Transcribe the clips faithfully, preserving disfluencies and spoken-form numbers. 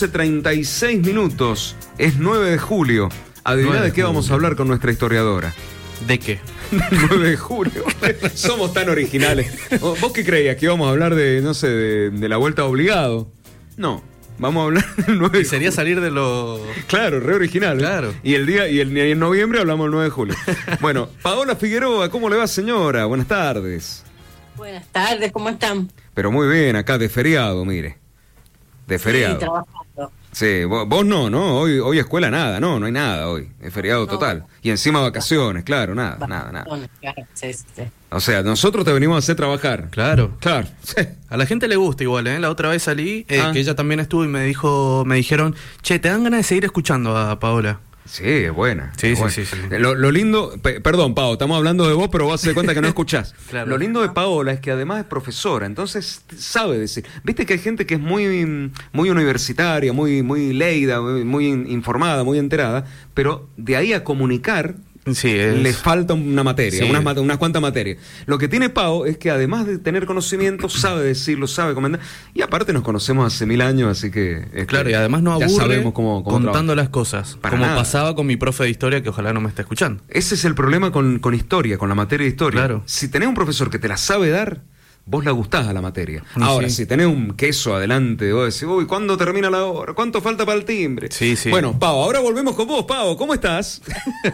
catorce treinta y seis minutos. Es nueve de julio. Adivina de qué vamos a hablar con nuestra historiadora. ¿De qué? Del nueve de julio. Somos tan originales. ¿Vos qué creías? ¿Que íbamos a hablar de, no sé, de, de la vuelta obligado? No. Vamos a hablar del nueve de julio. Sería salir de lo... Claro, re original. Claro. ¿Eh? Y el día y, el, y en noviembre hablamos del nueve de julio. Bueno, Paola Figueroa, ¿cómo le va, señora? Buenas tardes. Buenas tardes, ¿cómo están? Pero muy bien, acá de feriado, mire. De feriado. Sí, trabajando. Sí, vos, vos no, ¿no? Hoy, hoy escuela nada, no, no hay nada hoy. Es feriado No. total. Y encima vacaciones, claro, nada, nada, nada. Claro, sí, sí. O sea, nosotros te venimos a hacer trabajar. Claro. Claro, sí. A la gente le gusta igual, ¿eh? La otra vez salí, eh, Ah. que ella también estuvo y me dijo, me dijeron, che, ¿te dan ganas de seguir escuchando a Paola? Sí, es buena. Sí, es sí, buena. sí, sí. Lo, lo lindo, pe- perdón, Pau, estamos hablando de vos, pero vos te das cuenta que no escuchás. Claro. Lo lindo de Paola es que además es profesora, entonces sabe decir. Viste que hay gente que es muy, muy universitaria, muy, muy leída, muy, muy informada, muy enterada, pero de ahí a comunicar Sí, es... le falta una materia, Sí. unas, mate- unas cuantas materias. Lo que tiene Pau es que además de tener conocimiento, sabe decirlo, sabe comentar. Y aparte nos conocemos hace mil años, así que... este, Claro, y además no ya aburre sabemos cómo, cómo contando trabaja. las cosas, Para como nada. pasaba con mi profe de historia, que ojalá no me esté escuchando. Ese es el problema con, con historia, con la materia de historia. Claro. Si tenés un profesor que te la sabe dar, vos la gustás a la materia. Sí, Ahora, sí. si tenés un queso adelante, vos decís, uy, ¿cuándo termina la hora? ¿Cuánto falta para el timbre? Sí, sí. Bueno, Pau, ahora volvemos con vos, Pau, ¿cómo estás?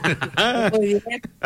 Muy bien.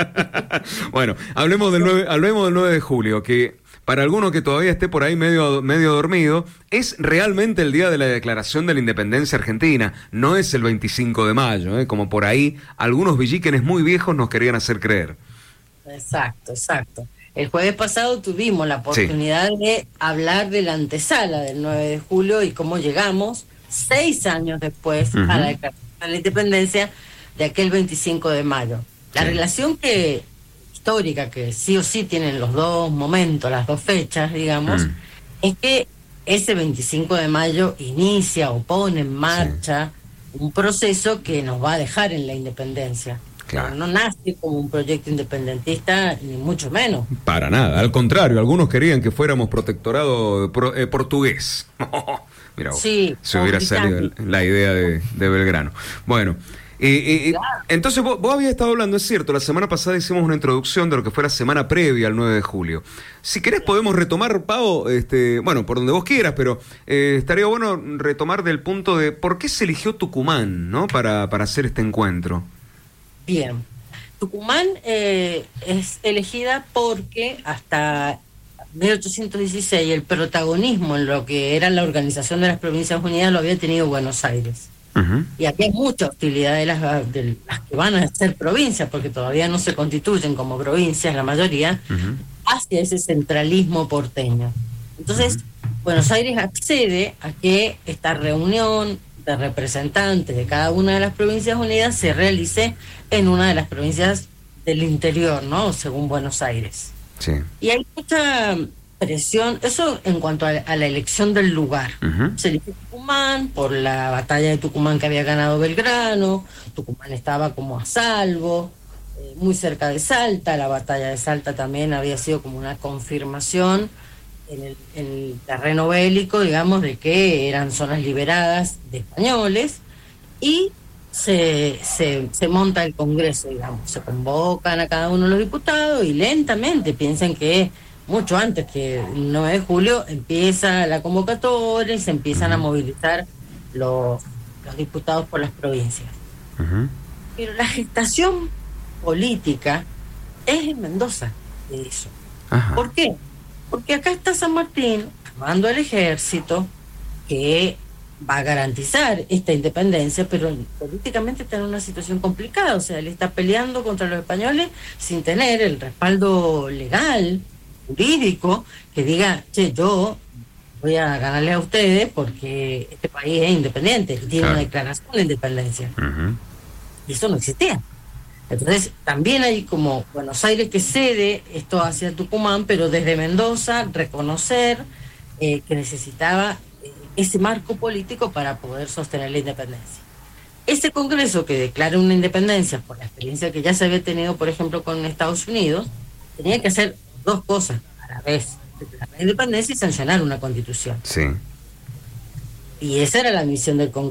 Bueno, hablemos del, nueve, hablemos del nueve de julio, que para alguno que todavía esté por ahí medio, medio dormido, es realmente el día de la declaración de la independencia argentina, no es el veinticinco de mayo, ¿eh? Como por ahí algunos villiquenes muy viejos nos querían hacer creer. Exacto, exacto. El jueves pasado tuvimos la oportunidad sí. de hablar de la antesala del nueve de julio y cómo llegamos seis años después uh-huh. a la declaración de la independencia de aquel veinticinco de mayo. La sí. relación que histórica que sí o sí tienen los dos momentos, las dos fechas, digamos, uh-huh. es que ese veinticinco de mayo inicia o pone en marcha sí. un proceso que nos va a dejar en la independencia. Claro. No nace como un proyecto independentista, ni mucho menos. Para nada, al contrario, algunos querían que fuéramos protectorado pro, eh, portugués. Mira, sí, se hubiera salido la idea de, de Belgrano. Bueno, eh, eh, claro. entonces vos, vos habías estado hablando, es cierto, la semana pasada hicimos una introducción de lo que fue la semana previa al nueve de julio. Si querés podemos retomar, Pau, este, bueno, por donde vos quieras, pero eh, estaría bueno retomar del punto de por qué se eligió Tucumán, ¿no? Para, para hacer este encuentro. Bien, Tucumán eh, es elegida porque hasta mil ochocientos dieciséis el protagonismo en lo que era la organización de las Provincias Unidas lo había tenido Buenos Aires. Uh-huh. Y aquí hay mucha hostilidad de las, de las que van a ser provincias, porque todavía no se constituyen como provincias la mayoría, uh-huh. hacia ese centralismo porteño. Entonces, uh-huh. Buenos Aires accede a que esta reunión de representantes de cada una de las Provincias Unidas se realice en una de las provincias del interior, ¿no? Según Buenos Aires. Sí. Y hay mucha presión, eso en cuanto a, a la elección del lugar. Uh-huh. Se eligió Tucumán por la batalla de Tucumán que había ganado Belgrano, Tucumán estaba como a salvo, eh, muy cerca de Salta, la batalla de Salta también había sido como una confirmación En el, en el terreno bélico, digamos, de que eran zonas liberadas de españoles, y se, se, se monta el Congreso, digamos, se convocan a cada uno de los diputados y lentamente, piensan que mucho antes que el nueve de julio empieza la convocatoria y se empiezan uh-huh. a movilizar los, los diputados por las provincias. Uh-huh. Pero la gestación política es en Mendoza de eso. Uh-huh. ¿Por qué? Porque acá está San Martín armando el ejército que va a garantizar esta independencia, pero políticamente está en una situación complicada. O sea, él está peleando contra los españoles sin tener el respaldo legal, jurídico, que diga, che, yo voy a ganarle a ustedes porque este país es independiente, y tiene claro. una declaración de independencia. Uh-huh. Y eso no existía. Entonces, también hay como Buenos Aires que cede esto hacia Tucumán, pero desde Mendoza reconocer eh, que necesitaba eh, ese marco político para poder sostener la independencia. Ese Congreso que declara una independencia, por la experiencia que ya se había tenido, por ejemplo, con Estados Unidos, tenía que hacer dos cosas a la vez: declarar la independencia y sancionar una constitución. Sí. Y esa era la misión del Congreso.